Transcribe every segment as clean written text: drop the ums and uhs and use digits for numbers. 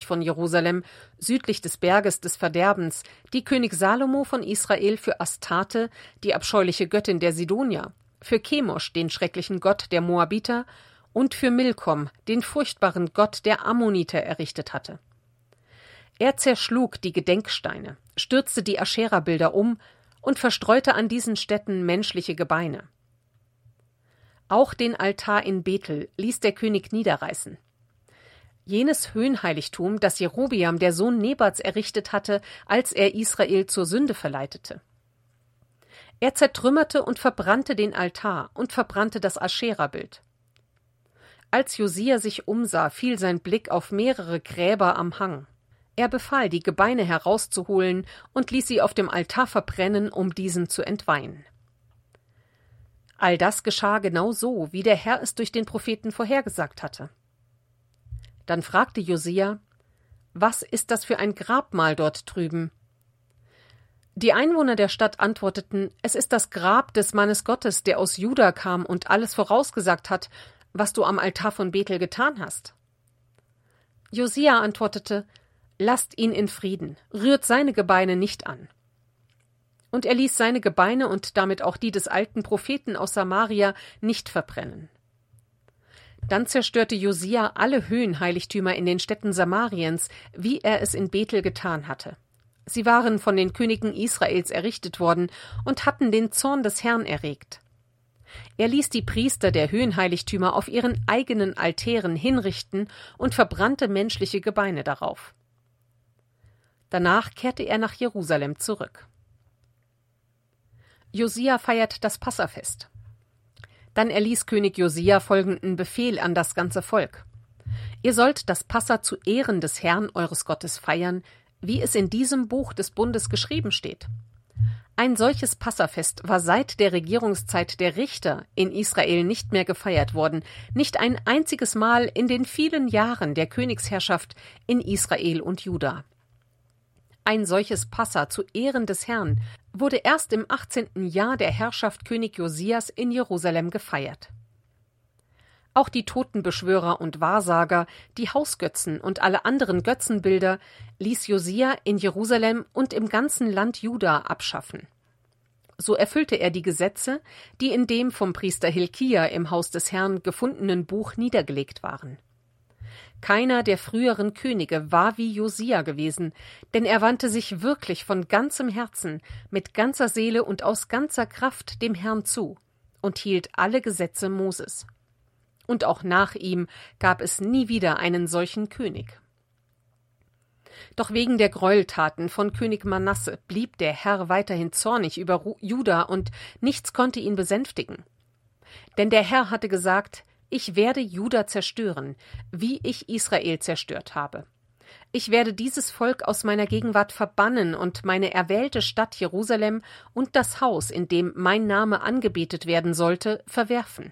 von Jerusalem, südlich des Berges des Verderbens, die König Salomo von Israel für Astarte, die abscheuliche Göttin der Sidonier, für Chemosh, den schrecklichen Gott der Moabiter, und für Milkom, den furchtbaren Gott der Ammoniter, errichtet hatte. Er zerschlug die Gedenksteine, stürzte die Aschera-Bilder um und verstreute an diesen Stätten menschliche Gebeine. Auch den Altar in Bethel ließ der König niederreißen. Jenes Höhenheiligtum, das Jerobeam, der Sohn Nebats, errichtet hatte, als er Israel zur Sünde verleitete. Er zertrümmerte und verbrannte den Altar und verbrannte das Aschera-Bild. Als Josia sich umsah, fiel sein Blick auf mehrere Gräber am Hang. Er befahl, die Gebeine herauszuholen und ließ sie auf dem Altar verbrennen, um diesen zu entweihen. All das geschah genau so, wie der Herr es durch den Propheten vorhergesagt hatte. Dann fragte Josia: Was ist das für ein Grabmal dort drüben? Die Einwohner der Stadt antworteten: Es ist das Grab des Mannes Gottes, der aus Juda kam und alles vorausgesagt hat, was du am Altar von Bethel getan hast. Josia antwortete: Lasst ihn in Frieden, rührt seine Gebeine nicht an. Und er ließ seine Gebeine und damit auch die des alten Propheten aus Samaria nicht verbrennen. Dann zerstörte Josia alle Höhenheiligtümer in den Städten Samariens, wie er es in Bethel getan hatte. Sie waren von den Königen Israels errichtet worden und hatten den Zorn des Herrn erregt. Er ließ die Priester der Höhenheiligtümer auf ihren eigenen Altären hinrichten und verbrannte menschliche Gebeine darauf. Danach kehrte er nach Jerusalem zurück. Josia feiert das Passafest. Dann erließ König Josia folgenden Befehl an das ganze Volk: Ihr sollt das Passa zu Ehren des Herrn eures Gottes feiern, wie es in diesem Buch des Bundes geschrieben steht. Ein solches Passafest war seit der Regierungszeit der Richter in Israel nicht mehr gefeiert worden, nicht ein einziges Mal in den vielen Jahren der Königsherrschaft in Israel und Juda. Ein solches Passa zu Ehren des Herrn wurde erst im 18. Jahr der Herrschaft König Josias in Jerusalem gefeiert. Auch die Totenbeschwörer und Wahrsager, die Hausgötzen und alle anderen Götzenbilder ließ Josia in Jerusalem und im ganzen Land Juda abschaffen. So erfüllte er die Gesetze, die in dem vom Priester Hilkia im Haus des Herrn gefundenen Buch niedergelegt waren. Keiner der früheren Könige war wie Josia gewesen, denn er wandte sich wirklich von ganzem Herzen, mit ganzer Seele und aus ganzer Kraft dem Herrn zu und hielt alle Gesetze Moses. Und auch nach ihm gab es nie wieder einen solchen König. Doch wegen der Gräueltaten von König Manasse blieb der Herr weiterhin zornig über Juda und nichts konnte ihn besänftigen. Denn der Herr hatte gesagt: Ich werde Juda zerstören, wie ich Israel zerstört habe. Ich werde dieses Volk aus meiner Gegenwart verbannen und meine erwählte Stadt Jerusalem und das Haus, in dem mein Name angebetet werden sollte, verwerfen.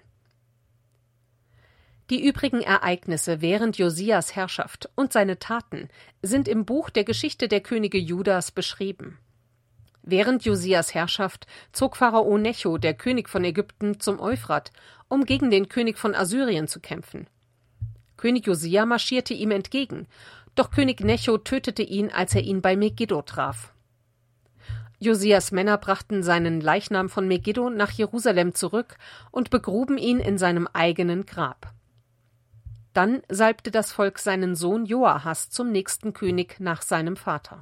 Die übrigen Ereignisse während Josias Herrschaft und seine Taten sind im Buch der Geschichte der Könige Judas beschrieben. Während Josias Herrschaft zog Pharao Necho, der König von Ägypten, zum Euphrat, um gegen den König von Assyrien zu kämpfen. König Josia marschierte ihm entgegen, doch König Necho tötete ihn, als er ihn bei Megiddo traf. Josias Männer brachten seinen Leichnam von Megiddo nach Jerusalem zurück und begruben ihn in seinem eigenen Grab. Dann salbte das Volk seinen Sohn Joahas zum nächsten König nach seinem Vater.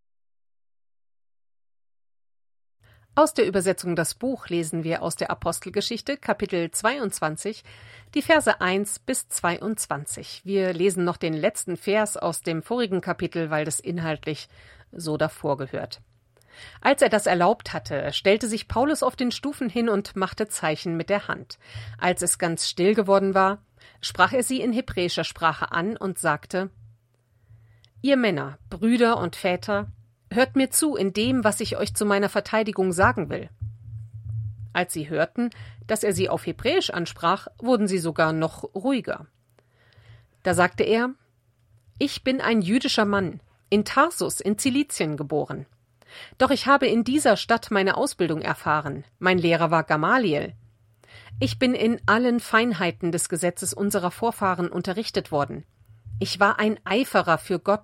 Aus der Übersetzung Das Buch lesen wir aus der Apostelgeschichte, Kapitel 22, die Verse 1 bis 22. Wir lesen noch den letzten Vers aus dem vorigen Kapitel, weil das inhaltlich so davor gehört. Als er das erlaubt hatte, stellte sich Paulus auf den Stufen hin und machte Zeichen mit der Hand. Als es ganz still geworden war, sprach er sie in hebräischer Sprache an und sagte: Ihr Männer, Brüder und Väter, hört mir zu in dem, was ich euch zu meiner Verteidigung sagen will. Als sie hörten, dass er sie auf Hebräisch ansprach, wurden sie sogar noch ruhiger. Da sagte er: Ich bin ein jüdischer Mann, in Tarsus in Zilizien geboren. Doch ich habe in dieser Stadt meine Ausbildung erfahren. Mein Lehrer war Gamaliel. Ich bin in allen Feinheiten des Gesetzes unserer Vorfahren unterrichtet worden. Ich war ein Eiferer für Gott